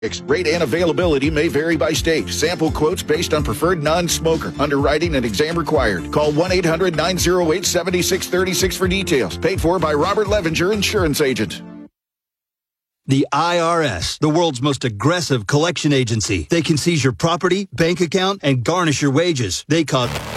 Rate and availability may vary by state. Sample quotes based on preferred non-smoker. Underwriting and exam required. Call 1-800-908-7636 for details. Paid for by Robert Levenger, insurance agent. The IRS, the world's most aggressive collection agency. They can seize your property, bank account, and garnish your wages. They cause